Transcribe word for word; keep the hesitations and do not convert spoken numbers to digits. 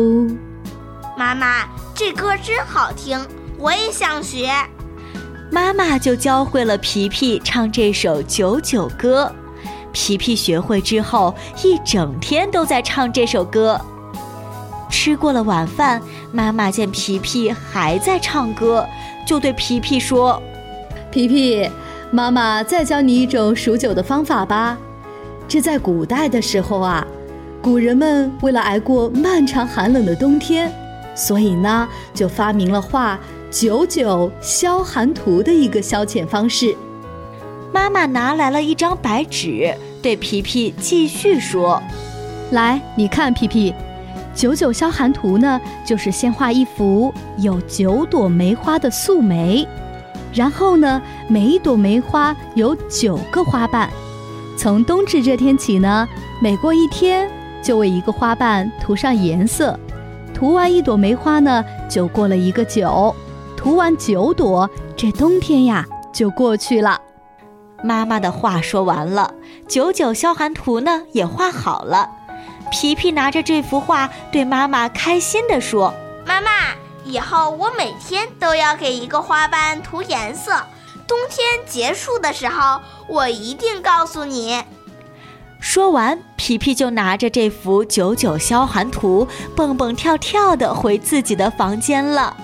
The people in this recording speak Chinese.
妈妈，这歌真好听，我也想学。 妈妈就教会了皮皮唱这首九九歌。皮皮学会之后，一整天都在唱这首歌。吃过了晚饭，妈妈见皮皮还在唱歌，就对皮皮说： 皮皮，妈妈再教你一种数九的方法吧。这在古代的时候啊，古人们为了挨过漫长寒冷的冬天，所以呢，就发明了画九九消寒图的一个消遣方式。 妈妈拿来了一张白纸，对皮皮继续说： 来，你看皮皮，九九消寒图呢，就是先画一幅有九朵梅花的素梅，然后呢，每一朵梅花有九个花瓣。从冬至这天起呢，每过一天就为一个花瓣涂上颜色，涂完一朵梅花呢，就过了一个九，涂完九朵，这冬天呀就过去了。 妈妈的话说完了，九九消寒图呢也画好了。皮皮拿着这幅画对妈妈开心地说： 妈妈，以后我每天都要给一个花瓣涂颜色，冬天结束的时候我一定告诉你。 说完，皮皮就拿着这幅九九消寒图蹦蹦跳跳地回自己的房间了。